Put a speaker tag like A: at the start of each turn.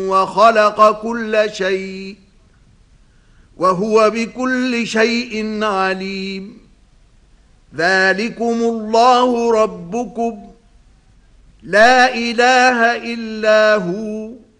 A: وخلق كل شيء وهو بكل شيء عليم. ذلكم الله ربكم لا إله إلا هو